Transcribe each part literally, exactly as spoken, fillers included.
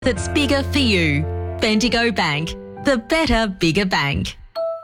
that's bigger for you. Bendigo Bank, the better, bigger bank.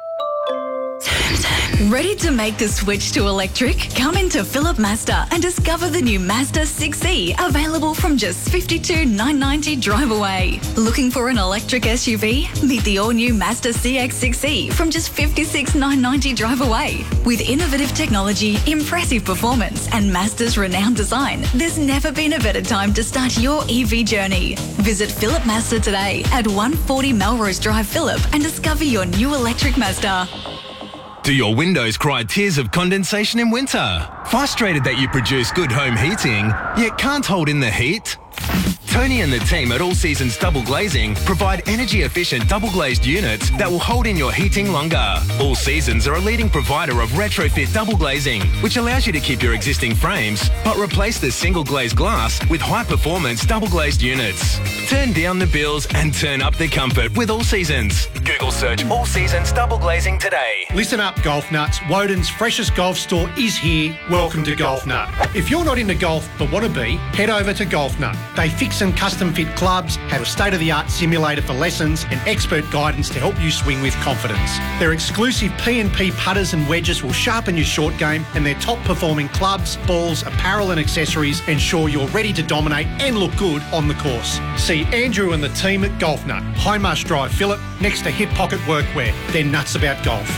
Ready to make the switch to electric? Come into Phillip Mazda and discover the new Mazda six E, available from just fifty-two thousand nine hundred ninety dollars drive away. Looking for an electric S U V? Meet the all-new Mazda C X six E from just fifty-six thousand nine hundred ninety dollars drive away. With innovative technology, impressive performance and Mazda's renowned design, there's never been a better time to start your E V journey. Visit Phillip Mazda today at one forty Melrose Drive, Phillip, and discover your new electric Mazda. Do your windows cry tears of condensation in winter? Frustrated that you produce good home heating, yet can't hold in the heat? Tony and the team at All Seasons Double Glazing provide energy-efficient double-glazed units that will hold in your heating longer. All Seasons are a leading provider of retrofit double glazing, which allows you to keep your existing frames, but replace the single-glazed glass with high-performance double-glazed units. Turn down the bills and turn up the comfort with All Seasons. Google search All Seasons Double Glazing today. Listen up, golf nuts. Woden's freshest golf store is here. Welcome to Golf Nut. If you're not into golf but want to be, head over to Golf Nut. They fix and custom fit clubs, have a state-of-the-art simulator for lessons and expert guidance to help you swing with confidence. Their exclusive P and P putters and wedges will sharpen your short game, and their top-performing clubs, balls, apparel and accessories ensure you're ready to dominate and look good on the course. See Andrew and the team at Golf Nut, High Marsh Drive, Phillip, next to Hip Pocket Workwear. They're nuts about golf.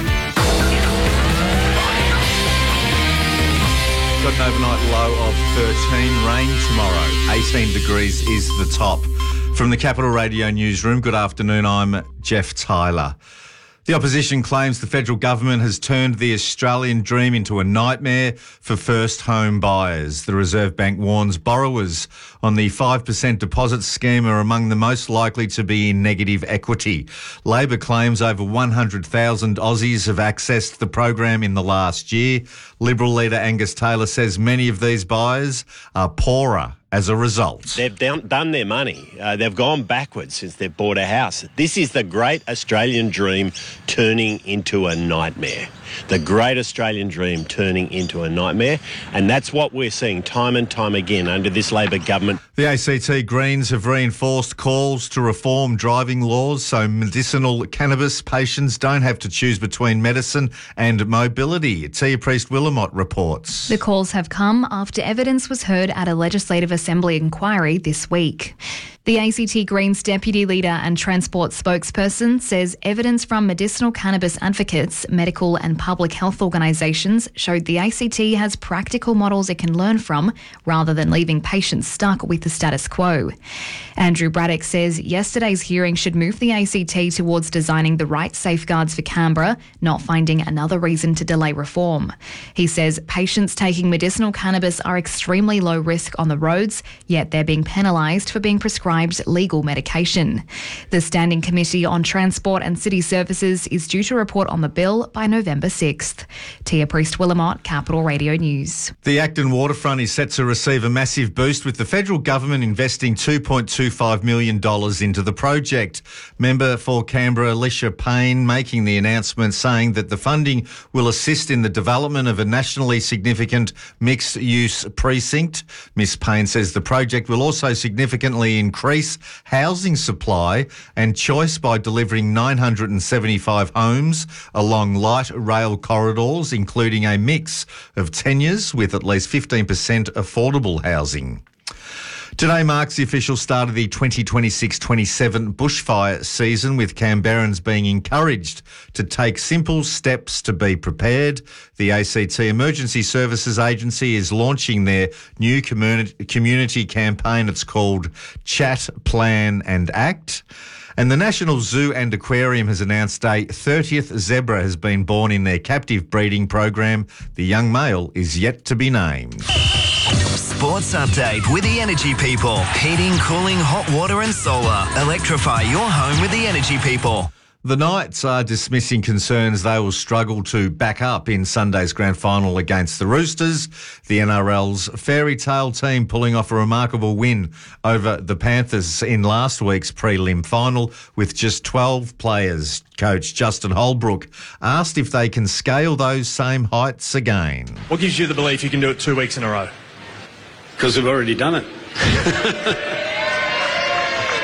Got an overnight low of thirteen, rain tomorrow. eighteen degrees is the top. From the Capital Radio Newsroom, good afternoon, I'm Jeff Tyler. The opposition claims the federal government has turned the Australian dream into a nightmare for first home buyers. The Reserve Bank warns borrowers on the five percent deposit scheme are among the most likely to be in negative equity. Labor claims over one hundred thousand Aussies have accessed the program in the last year. Liberal leader Angus Taylor says many of these buyers are poorer as a result. They've done, done their money. Uh, they've gone backwards since they've bought a house. This is the great Australian dream turning into a nightmare. The great Australian dream turning into a nightmare. And that's what we're seeing time and time again under this Labor government. The A C T Greens have reinforced calls to reform driving laws so medicinal cannabis patients don't have to choose between medicine and mobility. Tia Priest-Willamott reports. The calls have come after evidence was heard at a Legislative Assembly inquiry this week. The A C T Greens deputy leader and transport spokesperson says evidence from medicinal cannabis advocates, medical and public health organisations showed the A C T has practical models it can learn from rather than leaving patients stuck with the status quo. Andrew Braddock says yesterday's hearing should move the A C T towards designing the right safeguards for Canberra, not finding another reason to delay reform. He says patients taking medicinal cannabis are extremely low risk on the roads, yet they're being penalised for being prescribed legal medication. The Standing Committee on Transport and City Services is due to report on the bill by November sixth. Tia Priest-Willamott, Capital Radio News. The Acton waterfront is set to receive a massive boost with the federal government investing two point two five million dollars into the project. Member for Canberra Alicia Payne making the announcement, saying that the funding will assist in the development of a nationally significant mixed-use precinct. Miss Payne says the project will also significantly increase housing supply and choice by delivering nine hundred seventy-five homes along light rail corridors, including a mix of tenures with at least fifteen percent affordable housing. Today marks the official start of the twenty twenty-six twenty-seven bushfire season, with Canberrans being encouraged to take simple steps to be prepared. The A C T Emergency Services Agency is launching their new community, community campaign. It's called Chat, Plan and Act. And the National Zoo and Aquarium has announced a thirtieth zebra has been born in their captive breeding program. The young male is yet to be named. Sports update with the Energy People. Heating, cooling, hot water and solar. Electrify your home with the Energy People. The Knights are dismissing concerns they will struggle to back up in Sunday's grand final against the Roosters. The N R L's fairy tale team pulling off a remarkable win over the Panthers in last week's prelim final with just twelve players. Coach Justin Holbrook asked if they can scale those same heights again. What gives you the belief you can do it two weeks in a row? Because we've already done it.